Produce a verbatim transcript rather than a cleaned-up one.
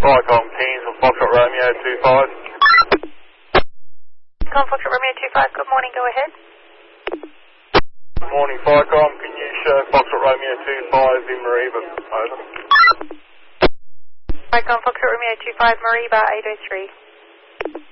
Vicom Teams for Foxtrot Romeo two five. Vicom Foxtrot Romeo two five, good morning, go ahead. Good morning, Vicom. Can you show Foxtrot Romeo two five in Mariba? Over. Vicom Foxtrot Romeo two five, Mariba eight oh three.